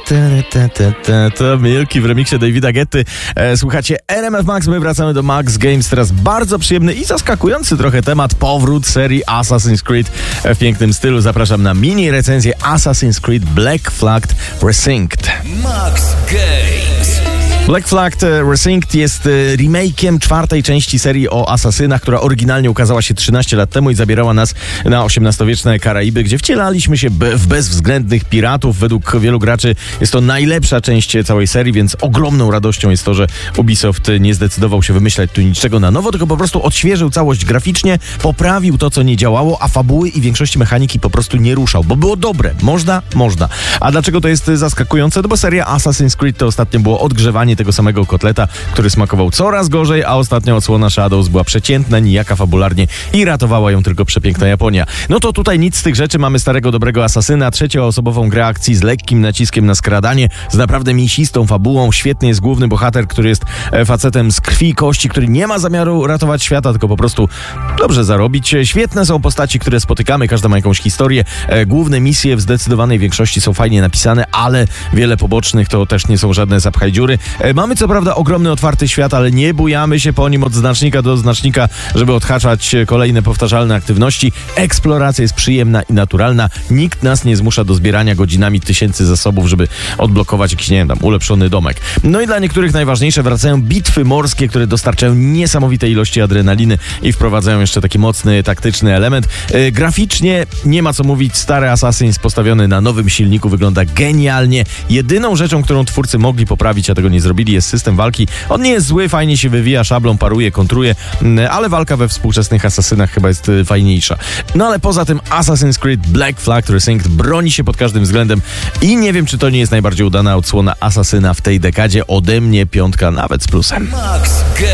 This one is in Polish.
To Milky w remiksie Davida Guetty. Słuchacie RMF Max, my wracamy do Max Games. Teraz bardzo przyjemny i zaskakujący trochę temat. Powrót serii Assassin's Creed w pięknym stylu. Zapraszam na mini recenzję Assassin's Creed Black Flag Resynced. Max Games. Black Flag Resynced jest remake'iem czwartej części serii o asasynach, która oryginalnie ukazała się 13 lat temu i zabierała nas na XVIII-wieczne Karaiby, gdzie wcielaliśmy się w bezwzględnych piratów. Według wielu graczy jest to najlepsza część całej serii, więc ogromną radością jest to, że Ubisoft nie zdecydował się wymyślać tu niczego na nowo, tylko po prostu odświeżył całość graficznie, poprawił to, co nie działało, a fabuły i większości mechaniki po prostu nie ruszał, bo było dobre. Można. A dlaczego to jest zaskakujące? No bo seria Assassin's Creed to ostatnio było odgrzewanie tego samego kotleta, który smakował coraz gorzej, a ostatnia odsłona Shadows była przeciętna, nijaka fabularnie i ratowała ją tylko przepiękna Japonia. No to tutaj nic z tych rzeczy, mamy starego dobrego asasyna, trzecioosobową grę akcji z lekkim naciskiem na skradanie, z naprawdę mięsistą fabułą. Świetny jest główny bohater, który jest facetem z krwi i kości, który nie ma zamiaru ratować świata, tylko po prostu dobrze zarobić. Świetne są postaci, które spotykamy, każda ma jakąś historię. Główne misje w zdecydowanej większości są fajnie napisane, ale wiele pobocznych to też nie są żadne zapchaj dziury. Mamy co prawda ogromny, otwarty świat, ale nie bujamy się po nim od znacznika do znacznika, żeby odhaczać kolejne powtarzalne aktywności. Eksploracja jest przyjemna i naturalna. Nikt nas nie zmusza do zbierania godzinami tysięcy zasobów, żeby odblokować jakiś, nie wiem, tam ulepszony domek. No i dla niektórych najważniejsze wracają bitwy morskie, które dostarczają niesamowitej ilości adrenaliny i wprowadzają jeszcze taki mocny, taktyczny element. Graficznie nie ma co mówić. Stary Assassin's postawiony na nowym silniku wygląda genialnie. Jedyną rzeczą, którą twórcy mogli poprawić, a tego nie zrobili, jest system walki. On nie jest zły, fajnie się wywija szablą, paruje, kontruje, ale walka we współczesnych asasynach chyba jest fajniejsza. No ale poza tym Assassin's Creed Black Flag Resynced broni się pod każdym względem i nie wiem, czy to nie jest najbardziej udana odsłona asasyna w tej dekadzie. Ode mnie 5, nawet z plusem. Max Games.